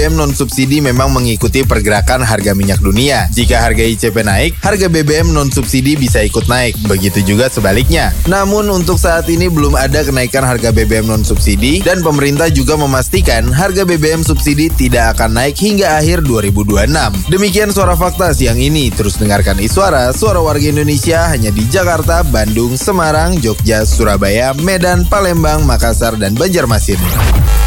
BBM non-subsidi memang mengikuti pergerakan harga minyak dunia. Jika harga ICP naik, harga BBM non-subsidi bisa ikut naik. Begitu juga sebaliknya. Namun untuk saat ini belum ada kenaikan harga BBM non-subsidi dan pemerintah juga memastikan harga BBM subsidi tidak akan naik hingga akhir 2026. Demikian Suara Fakta siang ini. Terus dengarkan Iswara, suara warga Indonesia hanya di Jakarta, Bandung, Semarang, Jogja, Surabaya, Medan, Palembang, Makassar, dan Banjarmasin.